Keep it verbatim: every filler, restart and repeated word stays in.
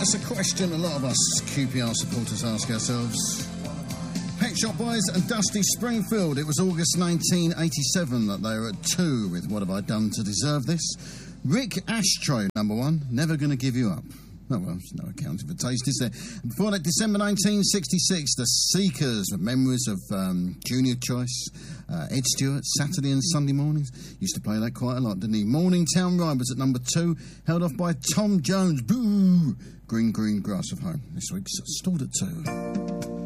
That's a question a lot of us Q P R supporters ask ourselves. Pet Shop Boys and Dusty Springfield. It was August nineteen eighty-seven that they were at two with What Have I Done to Deserve This? Rick Ashtray, number one, Never Gonna Give You Up. Oh, well, there's no accounting for taste, is there? Before that, December nineteen sixty-six, The Seekers, with memories of um, Junior Choice, uh, Ed Stewart, Saturday and Sunday mornings. Used to play that quite a lot, didn't he? Morningtown Ride was at number two, held off by Tom Jones. Boo! Green, Green Grass of Home. This week's Stored at two.